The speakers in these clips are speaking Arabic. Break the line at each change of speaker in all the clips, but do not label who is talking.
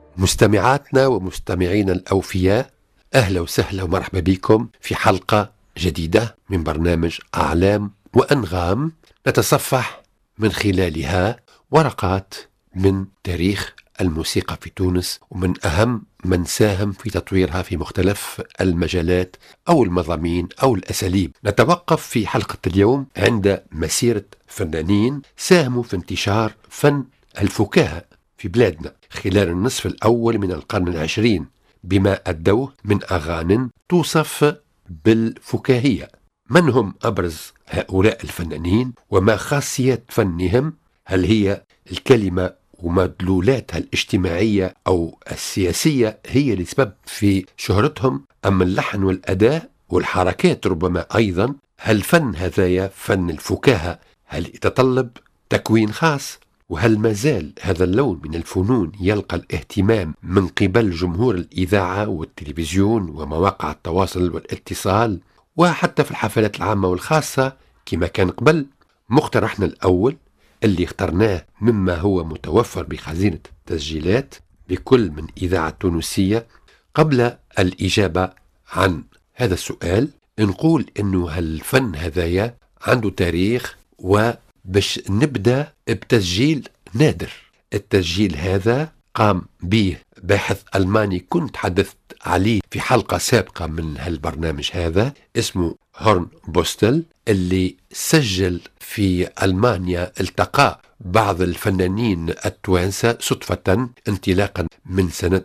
مستمعاتنا ومستمعينا الأوفياء، أهلا وسهلا ومرحبا بكم في حلقة جديدة من برنامج أعلام وأنغام، نتصفح من خلالها ورقات من تاريخ الموسيقى في تونس ومن أهم من ساهم في تطويرها في مختلف المجالات أو المضامين أو الأساليب. نتوقف في حلقة اليوم عند مسيرة فنانين ساهموا في انتشار فن الفكاهة في بلادنا خلال النصف الأول من القرن العشرين، بما أدوه من أغاني توصف بالفكاهية. من هم أبرز هؤلاء الفنانين وما خاصية فنهم؟ هل هي الكلمة ومدلولاتها الاجتماعية أو السياسية هي السبب في شهرتهم، أم اللحن والأداء والحركات ربما أيضا؟ هل فن هذايا فن الفكاهة هل يتطلب تكوين خاص؟ وهل ما زال هذا اللون من الفنون يلقى الاهتمام من قبل جمهور الإذاعة والتلفزيون ومواقع التواصل والاتصال وحتى في الحفلات العامة والخاصة كما كان قبل؟ مقترحنا الأول اللي اخترناه مما هو متوفر بخزينة التسجيلات بكل من إذاعة تونسية، قبل الإجابة عن هذا السؤال نقول إنه هالفن هذايا عنده تاريخ، وباش نبدأ بتسجيل نادر. التسجيل هذا قام به باحث ألماني كنت حدثت عليه في حلقة سابقة من هالبرنامج هذا، اسمه هورن بوستل، اللي سجل في ألمانيا التقى بعض الفنانين التوانسة صدفة انطلاقا من سنة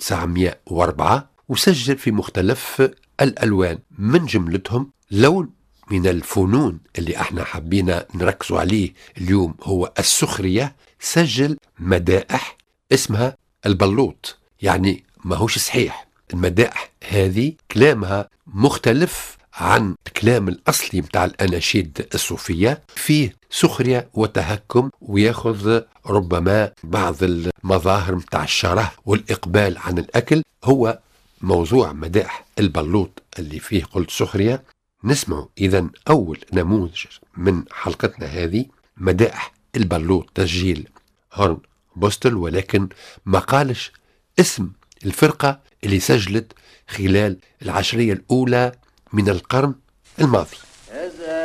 1904، وسجل في مختلف الألوان، من جملتهم لون من الفنون اللي احنا حبينا نركزوا عليه اليوم هو السخرية. سجل مدائح اسمها البلوط، يعني ما هوش صحيح. المدائح هذه كلامها مختلف عن الكلام الأصلي متاع الأناشيد الصوفية، فيه سخرية وتهكم ويأخذ ربما بعض المظاهر متاع الشره والإقبال عن الأكل. هو موضوع مدائح البلوط اللي فيه قلت سخرية. نسمع إذن أول نموذج من حلقتنا هذه، مدائح البلوط، تسجيل هورن بوستل، ولكن ما قالش اسم الفرقة اللي سجلت خلال العشرية الأولى من القرن الماضي.